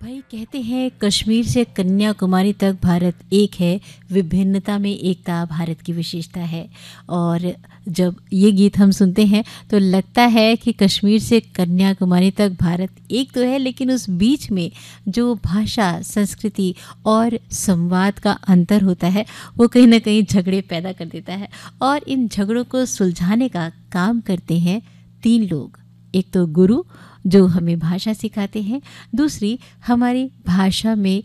भाई कहते हैं कश्मीर से कन्याकुमारी तक भारत एक है, विभिन्नता में एकता भारत की विशेषता है। और जब ये गीत हम सुनते हैं तो लगता है कि कश्मीर से कन्याकुमारी तक भारत एक तो है, लेकिन उस बीच में जो भाषा, संस्कृति और संवाद का अंतर होता है वो कहीं ना कहीं झगड़े पैदा कर देता है। और इन झगड़ों को सुलझाने का काम करते हैं तीन लोग। एक तो गुरु जो हमें भाषा सिखाते हैं, दूसरी हमारी भाषा में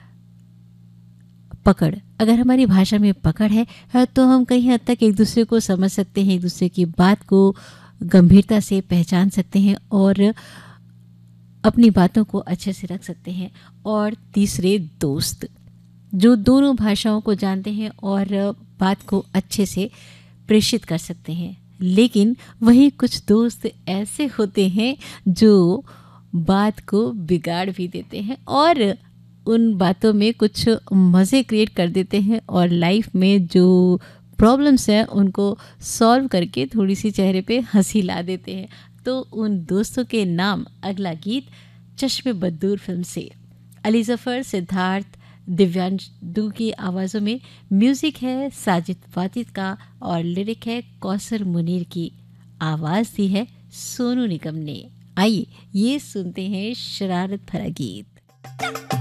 पकड़। अगर हमारी भाषा में पकड़ है तो हम कहीं हद तक एक दूसरे को समझ सकते हैं, एक दूसरे की बात को गंभीरता से पहचान सकते हैं और अपनी बातों को अच्छे से रख सकते हैं। और तीसरे दोस्त जो दोनों भाषाओं को जानते हैं और बात को अच्छे से प्रेषित कर सकते हैं। लेकिन वहीं कुछ दोस्त ऐसे होते हैं जो बात को बिगाड़ भी देते हैं और उन बातों में कुछ मज़े क्रिएट कर देते हैं और लाइफ में जो प्रॉब्लम्स हैं उनको सॉल्व करके थोड़ी सी चेहरे पे हंसी ला देते हैं। तो उन दोस्तों के नाम अगला गीत चश्मे बद्दूर फिल्म से। अली ज़फ़र, सिद्धार्थ, दिव्यांशु की आवाज़ों में म्यूज़िक है साजिद वाजिद का और लिरिक है कौसर मुनीर की। आवाज़ दी है सोनू निगम ने। आइए ये सुनते हैं शरारत भरा गीत।